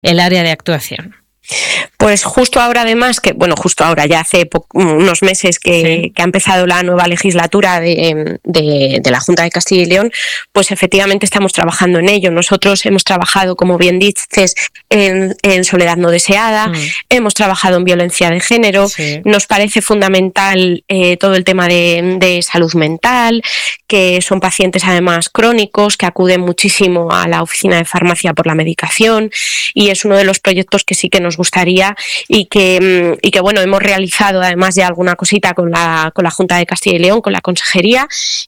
el área de actuación? Pues justo ahora, además, justo ahora, ya hace unos meses que ha empezado la nueva legislatura de la Junta de Castilla y León, pues efectivamente estamos trabajando en ello. Nosotros hemos trabajado, como bien dices, en soledad no deseada, hemos trabajado en violencia de género, nos parece fundamental todo el tema de salud mental, que son pacientes además crónicos, que acuden muchísimo a la oficina de farmacia por la medicación, y es uno de los proyectos que sí que nos gustaría y que bueno, hemos realizado además ya alguna cosita con la Junta de Castilla y León, con la consejería,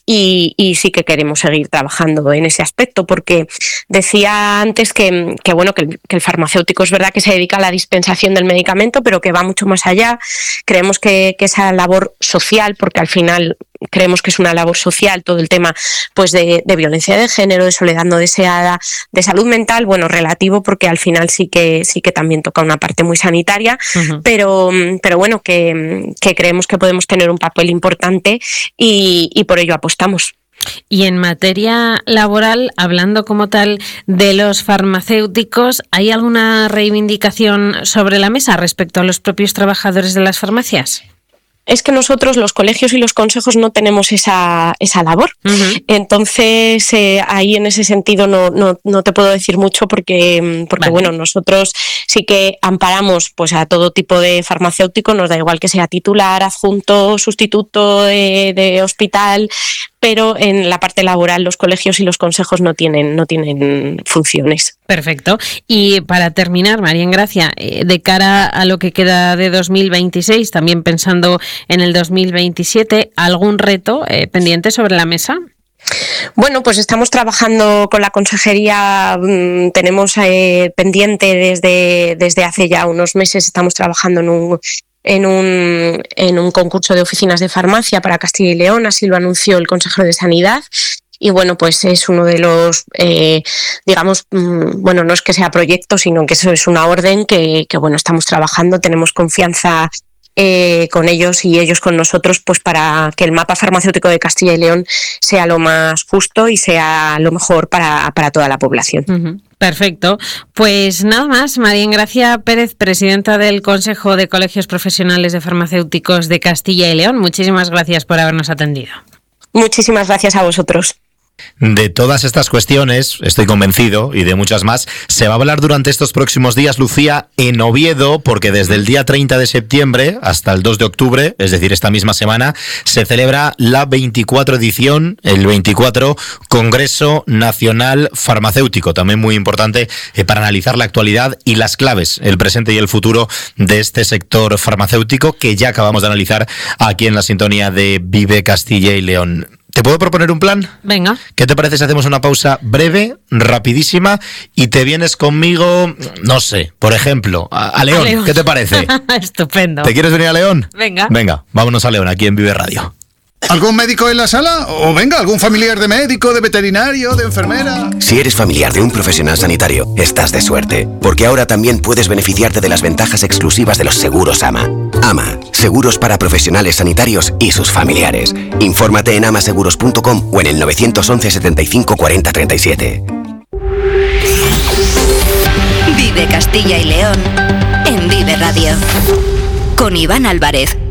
y sí que queremos seguir trabajando en ese aspecto, porque decía antes que el farmacéutico es verdad que se dedica a la dispensación del medicamento, pero que va mucho más allá. Creemos que esa labor social, porque al final creemos que es una labor social todo el tema pues de violencia de género, de soledad no deseada, de salud mental, bueno, relativo, porque al final sí que también toca una parte muy sanitaria, pero bueno, que creemos que podemos tener un papel importante y por ello apostamos. Y en materia laboral, hablando como tal de los farmacéuticos, ¿hay alguna reivindicación sobre la mesa respecto a los propios trabajadores de las farmacias? Es que nosotros, los colegios y los consejos, no tenemos esa labor. Entonces, ahí en ese sentido no te puedo decir mucho porque vale. Bueno, nosotros sí que amparamos pues a todo tipo de farmacéutico, nos da igual que sea titular, adjunto, sustituto de hospital, pero en la parte laboral los colegios y los consejos no tienen funciones. Perfecto. Y para terminar, María Engracia, de cara a lo que queda de 2026, también pensando en el 2027, ¿algún reto pendiente sobre la mesa? Bueno, pues estamos trabajando con la consejería, tenemos pendiente desde hace ya unos meses, estamos trabajando en un concurso de oficinas de farmacia para Castilla y León, así lo anunció el consejero de Sanidad. Y bueno, pues es uno de los, bueno, no es que sea proyecto, sino que eso es una orden que bueno, estamos trabajando, tenemos confianza con ellos y ellos con nosotros, pues para que el mapa farmacéutico de Castilla y León sea lo más justo y sea lo mejor para toda la población. Perfecto. Pues nada más, María Engracia Pérez, presidenta del Consejo de Colegios Profesionales de Farmacéuticos de Castilla y León, muchísimas gracias por habernos atendido. Muchísimas gracias a vosotros. De todas estas cuestiones, estoy convencido, y de muchas más, se va a hablar durante estos próximos días, Lucía, en Oviedo, porque desde el día 30 de septiembre hasta el 2 de octubre, es decir, esta misma semana, se celebra la 24 edición, el 24 Congreso Nacional Farmacéutico, también muy importante para analizar la actualidad y las claves, el presente y el futuro de este sector farmacéutico que ya acabamos de analizar aquí en la sintonía de Vive Castilla y León. ¿Te puedo proponer un plan? Venga. ¿Qué te parece si hacemos una pausa breve, rapidísima, y te vienes conmigo, no sé, por ejemplo, a León? ¿Qué te parece? Estupendo. ¿Te quieres venir a León? Venga. Venga, vámonos a León, aquí en Vive Radio. ¿Algún médico en la sala? O venga, algún familiar de médico, de veterinario, de enfermera. Si eres familiar de un profesional sanitario, estás de suerte, porque ahora también puedes beneficiarte de las ventajas exclusivas de los seguros AMA. AMA, seguros para profesionales sanitarios y sus familiares. Infórmate en amaseguros.com o en el 911 75 40 37. Vive Castilla y León en Vive Radio con Iván Álvarez.